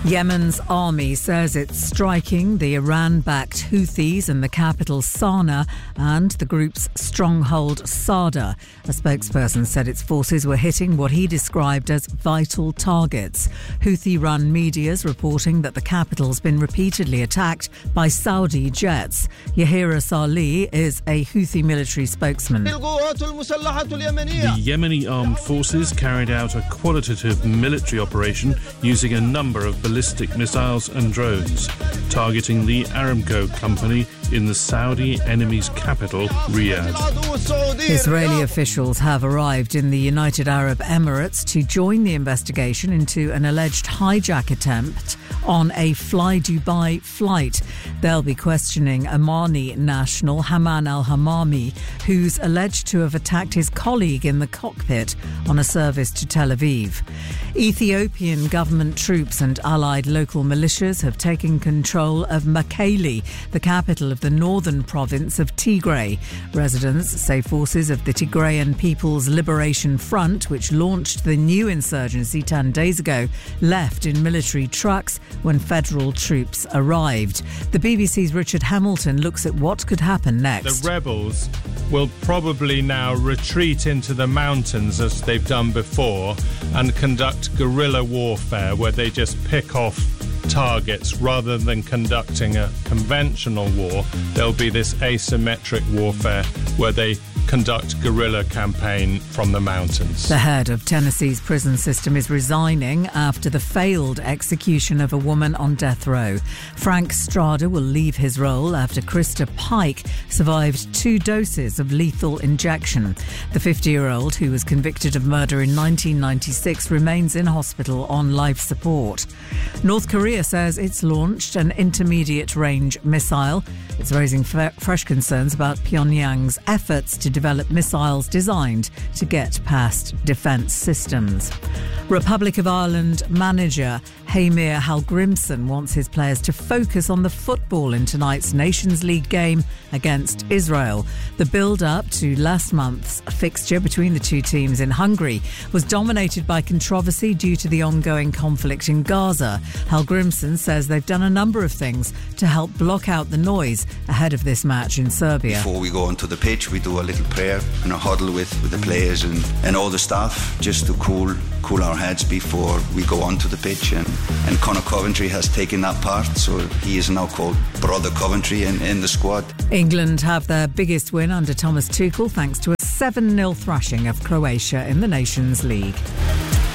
Yemen's army says it's striking the Iran-backed Houthis in the capital Sana'a and the group's stronghold Sada. A spokesperson said its forces were hitting what he described as vital targets. Houthi-run media's reporting that the capital's been repeatedly attacked by Saudi jets. Yahira Salih is a Houthi military spokesman. The Yemeni armed forces carried out a qualitative military operation using a number of ballistic missiles and drones, targeting the Aramco company in the Saudi enemy's capital, Riyadh. Israeli officials have arrived in the United Arab Emirates to join the investigation into an alleged hijack attempt on a Fly Dubai flight. They'll be questioning Omani national Haman al-Hamami, who's alleged to have attacked his colleague in the cockpit on a service to Tel Aviv. Ethiopian government troops and allied local militias have taken control of Mekelle, the capital of the northern province of Tigray. Residents say forces of the Tigrayan People's Liberation Front, which launched the new insurgency 10 days ago, left in military trucks when federal troops arrived. The BBC's Richard Hamilton looks at what could happen next. The rebels will probably now retreat into the mountains as they've done before and conduct guerrilla warfare where they just pick off targets rather than conducting a conventional war. There'll be this asymmetric warfare where they conduct guerrilla campaign from the mountains. The head of Tennessee's prison system is resigning after the failed execution of a woman on death row. Frank Strada will leave his role after Krista Pike survived 2 doses of lethal injection. The 50-year-old, who was convicted of murder in 1996, remains in hospital on life support. North Korea says it's launched an intermediate-range missile. It's raising fresh concerns about Pyongyang's efforts to develop missiles designed to get past defence systems. Republic of Ireland manager Heimir Hallgrímsson wants his players to focus on the football in tonight's Nations League game against Israel. The build-up to last month's fixture between the two teams in Hungary was dominated by controversy due to the ongoing conflict in Gaza. Hallgrímsson says they've done a number of things to help block out the noise ahead of this match in Serbia. Before we go onto the pitch, we do a little prayer and a huddle with the players and all the staff, just to cool our heads before we go onto the pitch. And Conor Coventry has taken that part, so he is now called Brother Coventry in the squad. England have their biggest win under Thomas Tuchel thanks to a 7-0 thrashing of Croatia in the Nations League.